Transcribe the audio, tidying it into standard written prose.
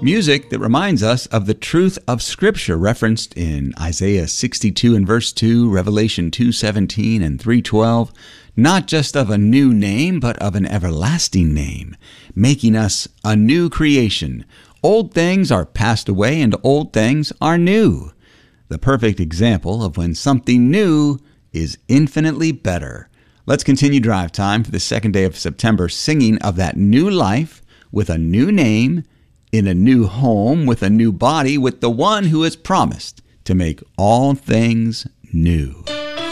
Music that reminds us of the truth of Scripture referenced in Isaiah 62 and verse 2, Revelation 2:17 and 3:12, not just of a new name, but of an everlasting name, making us a new creation. Old things are passed away and old things are new. The perfect example of when something new is infinitely better. Let's continue Drive Time for the second day of September, singing of that new life with a new name, in a new home, with a new body, with the one who has promised to make all things new.